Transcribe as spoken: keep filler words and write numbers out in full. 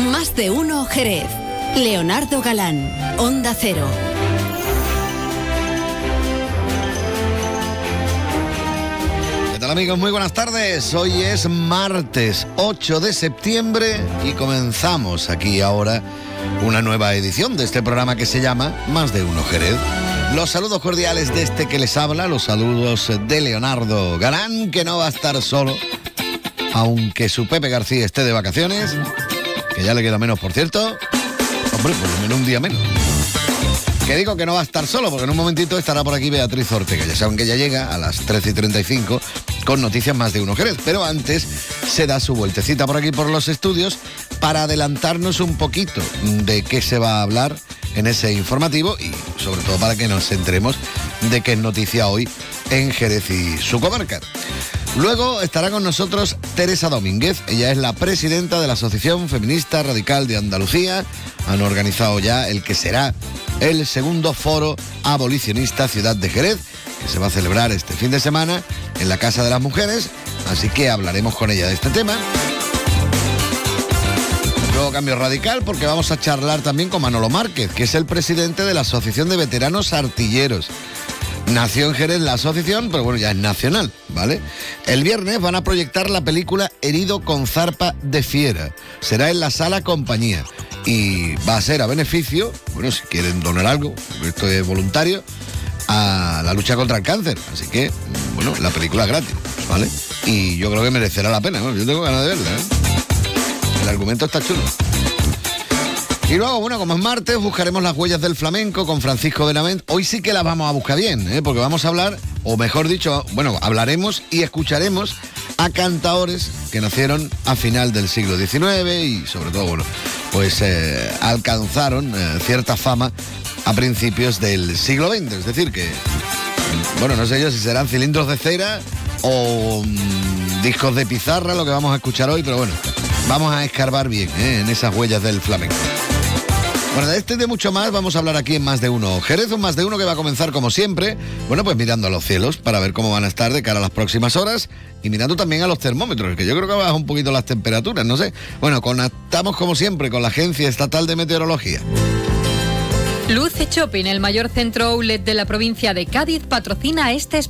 Más de uno Jerez. Leonardo Galán, Onda Cero. ¿Qué tal, amigos? Muy buenas tardes. Hoy es martes ocho de septiembre y comenzamos aquí ahora una nueva edición de este programa que se llama Más de uno Jerez. Los saludos cordiales de este que les habla, los saludos de Leonardo Galán, que no va a estar solo, aunque su Pepe García esté de vacaciones, que ya le queda menos, por cierto. Hombre, por lo menos un día menos. Que digo que no va a estar solo, porque en un momentito estará por aquí Beatriz Ortega. Ya saben que ella llega a las trece y treinta y cinco con noticias Más de uno Jerez. Pero antes se da su vueltecita por aquí por los estudios para adelantarnos un poquito de qué se va a hablar en ese informativo y sobre todo para que nos centremos de qué es noticia hoy en Jerez y su comarca. Luego estará con nosotros Teresa Domínguez. Ella es la presidenta de la Asociación Feminista Radical de Andalucía. Han organizado ya el que será el segundo foro abolicionista Ciudad de Jerez, que se va a celebrar este fin de semana en la Casa de las Mujeres. Así que hablaremos con ella de este tema. Luego cambio radical porque vamos a charlar también con Manolo Márquez, que es el presidente de la Asociación de Veteranos Artilleros. Nació en Jerez la asociación, pero bueno, ya es nacional, ¿vale? El viernes van a proyectar la película Herido con zarpa de fiera. Será en la Sala Compañía y va a ser a beneficio, bueno, si quieren donar algo, porque esto es voluntario, a la lucha contra el cáncer. Así que, bueno, la película es gratis, ¿vale? Y yo creo que merecerá la pena, ¿no? Yo tengo ganas de verla, ¿eh? El argumento está chulo. Y luego, bueno, como es martes, buscaremos las huellas del flamenco con Francisco Benavent. Hoy sí que las vamos a buscar bien, ¿eh? Porque vamos a hablar, o mejor dicho, bueno, hablaremos y escucharemos a cantaores que nacieron a final del siglo diecinueve y sobre todo, bueno, pues eh, alcanzaron eh, cierta fama a principios del siglo veinte. Es decir, que, bueno, no sé yo si serán cilindros de cera o mmm, discos de pizarra lo que vamos a escuchar hoy, pero bueno, vamos a escarbar bien ¿eh? en esas huellas del flamenco. Bueno, de este y de mucho más vamos a hablar aquí en Más de Uno Jerez, un Más de Uno que va a comenzar como siempre, bueno, pues mirando a los cielos para ver cómo van a estar de cara a las próximas horas y mirando también a los termómetros, que yo creo que baja un poquito las temperaturas, no sé. Bueno, conectamos como siempre con la Agencia Estatal de Meteorología. Luce Shopping, el mayor centro outlet de la provincia de Cádiz, patrocina este